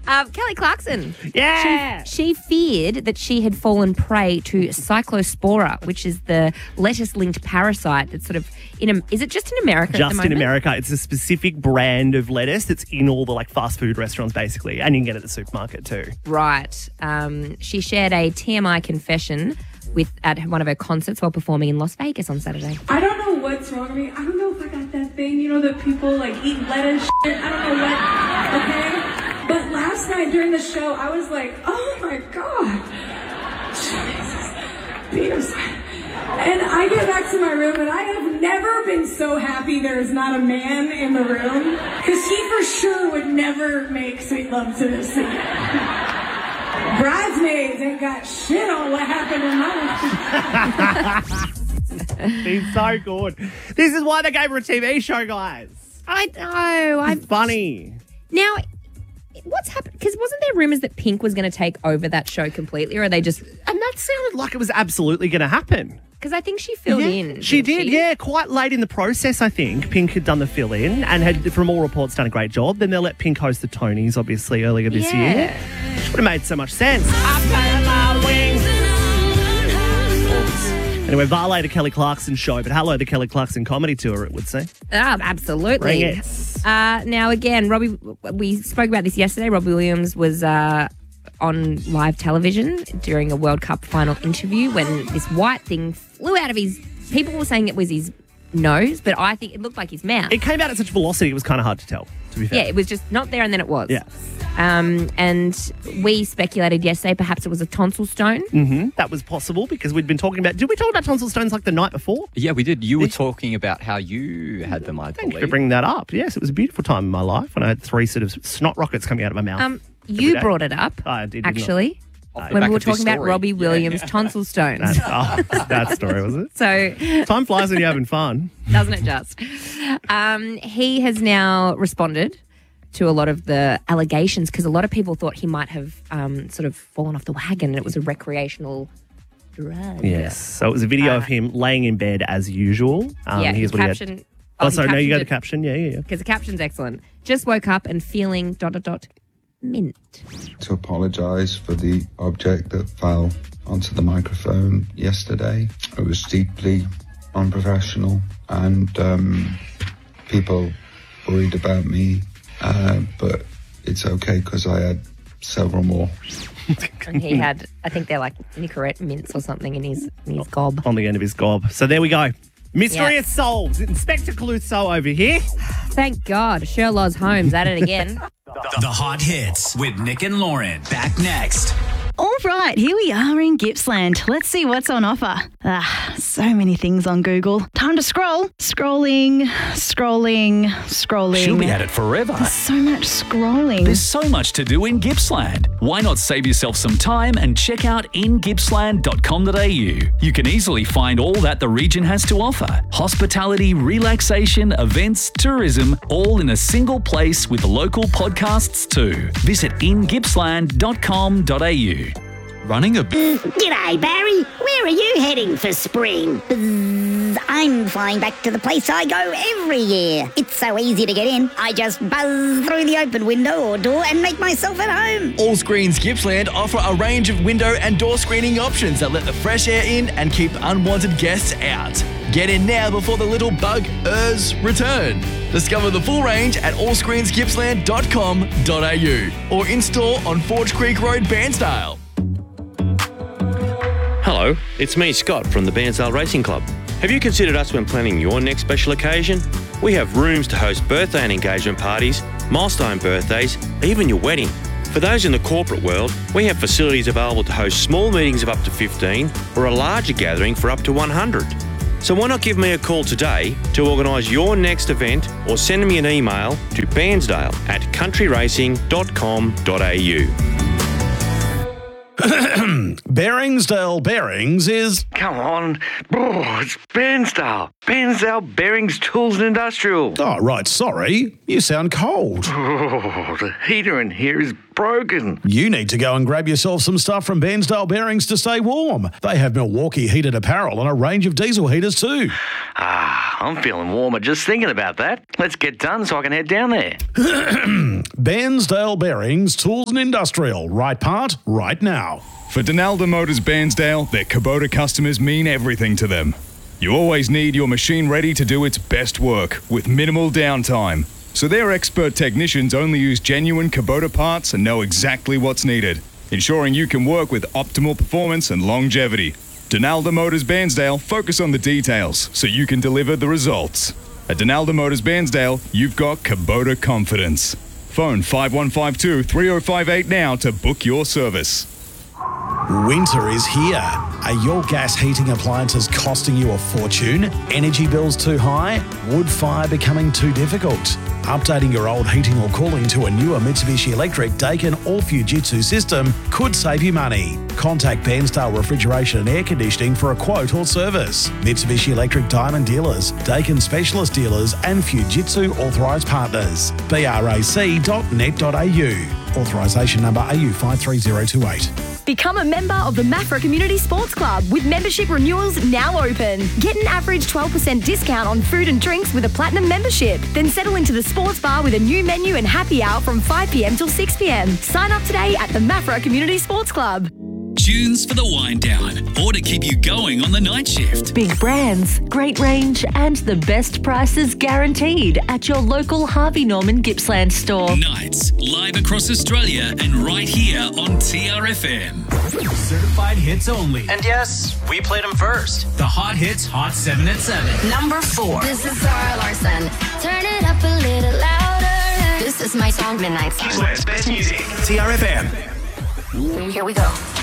Kelly Clarkson. Yeah. She feared that she had fallen prey to Cyclospora, which is the lettuce-linked parasite that's sort of is it just in America at the Just moment? in America. It's a specific brand of lettuce that's in all the fast food restaurants basically, and you can get it at the supermarket too. Right. She shared a TMI confession at one of her concerts while performing in Las Vegas on Saturday. I don't know what's wrong with me. I don't know if I got that thing, that people eat lettuce shit. I don't know what, okay? But last night during the show, I was like, oh my God. Jesus. Penis. And I get back to my room and I have never been so happy there is not a man in the room. Because he for sure would never make sweet love to this again. Bridesmaids ain't got shit on what happened in my life. He's so good. This is why they gave her a TV show, guys. I know. It's funny. Now, what's happened? Because wasn't there rumours that Pink was going to take over that show completely, or are they just... And that sounded like it was absolutely going to happen. Because I think she filled in. She did, yeah. Quite late in the process, I think. Pink had done the fill-in and had, from all reports, done a great job. Then they let Pink host the Tonys, obviously, earlier this year. Which would have made so much sense. Anyway, Varley to Kelly Clarkson show, but hello to Kelly Clarkson comedy tour, it would say. Absolutely. Bring it. Now, again, Robbie, we spoke about this yesterday. Robbie Williams was on live television during a World Cup final interview when this white thing flew out of his... People were saying it was his nose, but I think it looked like his mouth. It came out at such velocity, it was kind of hard to tell, to be fair. Yeah, it was just not there and then it was. Yeah. And we speculated yesterday perhaps it was a tonsil stone. Mm-hmm. That was possible because we'd been talking about... Did we talk about tonsil stones the night before? Yeah, we did. You were talking about how you had them, I Thank believe. you for bringing that up. Yes, it was a beautiful time in my life when I had 3 sort of snot rockets coming out of my mouth. You brought it up, I did, actually, Not. when Back we were of this talking about story. Robbie Williams' tonsil stones. That story, was it? So, Time flies when you're having fun. doesn't it just? He has now responded to a lot of the allegations because a lot of people thought he might have sort of fallen off the wagon and it was a recreational drug. Yes. So it was a video of him laying in bed as usual. His what he had. caption... Oh, sorry, no, you got the caption. caption. Yeah. Because the caption's excellent. Just woke up and feeling ... mint. To apologise for the object that fell onto the microphone yesterday. It was deeply unprofessional and people worried about me, but it's okay because I had several more. And he had, I think they're like Nicorette mints or something in his gob. On the end of his gob. So there we go. Mystery Yeah. is solved. Inspector Clouseau over here. Thank God. Sherlock Holmes at it again. The Hot Hits with Nick and Lauren. Back next. All right, here we are in Gippsland. Let's see what's on offer. So many things on Google. Time to scroll. Scrolling. She'll be at it forever. So much scrolling. There's so much to do in Gippsland. Why not save yourself some time and check out ingippsland.com.au? You can easily find all that the region has to offer. Hospitality, relaxation, events, tourism, all in a single place with local podcasts too. Visit ingippsland.com.au. Running a... G'day, Barry. Where are you heading for spring? I'm flying back to the place I go every year. It's so easy to get in. I just buzz through the open window or door and make myself at home. Allscreens Gippsland offer a range of window and door screening options that let the fresh air in and keep unwanted guests out. Get in now before the little bug-ers return. Discover the full range at allscreensgippsland.com.au or in-store on Forge Creek Road, Bairnsdale. Hello, it's me, Scott, from the Bairnsdale Racing Club. Have you considered us when planning your next special occasion? We have rooms to host birthday and engagement parties, milestone birthdays, even your wedding. For those in the corporate world, we have facilities available to host small meetings of up to 15 or a larger gathering for up to 100. So why not give me a call today to organise your next event or send me an email to bairnsdale@countryracing.com.au. Bairnsdale Bearings is... Come on. Oh, it's Bairnsdale. Bairnsdale Bearings Tools and Industrial. Oh, right, sorry. You sound cold. Oh, the heater in here is broken. You need to go and grab yourself some stuff from Bairnsdale Bearings to stay warm. They have Milwaukee heated apparel and a range of diesel heaters too. I'm feeling warmer just thinking about that. Let's get done so I can head down there. Bairnsdale Bearings Tools and Industrial. Right part, right now. For Donalda Motors Bairnsdale, their Kubota customers mean everything to them. You always need your machine ready to do its best work with minimal downtime. So their expert technicians only use genuine Kubota parts and know exactly what's needed, ensuring you can work with optimal performance and longevity. Donalda Motors Bairnsdale focus on the details so you can deliver the results. At Donalda Motors Bairnsdale, you've got Kubota confidence. Phone 5152 3058 now to book your service. Winter is here. Are your gas heating appliances costing you a fortune? Energy bills too high? Wood fire becoming too difficult? Updating your old heating or cooling to a newer Mitsubishi Electric, Daikin or Fujitsu system could save you money. Contact Bairnsdale Refrigeration and Air Conditioning for a quote or service. Mitsubishi Electric Diamond Dealers, Daikin Specialist Dealers and Fujitsu Authorised Partners. BRAC.net.au. Authorisation number AU 53028. Become a member of the Maffra Community Sports Club with membership renewals now open. Get an average 12% discount on food and drinks with a platinum membership. Then settle into the sports bar with a new menu and happy hour from 5 p.m. till 6 p.m. Sign up today at the Maffra Community Sports Club. Tunes for the wind down or to keep you going on the night shift. Big brands, great range, and the best prices guaranteed at your local Harvey Norman Gippsland store. Nights live across Australia and right here on TRFM. Certified hits only. And yes, we played them first. The Hot Hits Hot 7 at 7. Number 4. This is Zara Larsson. Turn it up a little louder. This is my song, Midnight Song. Gippsland's best music. TRFM. Here we go.